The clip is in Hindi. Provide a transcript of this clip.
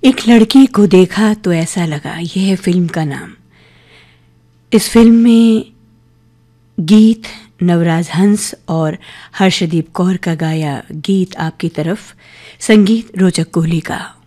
एक लड़की को देखा तो ऐसा लगा, यह है फिल्म का नाम। इस फिल्म में गीत नवराज हंस और हर्षदीप कौर का गाया गीत आपकी तरफ, संगीत रोचक कोहली का।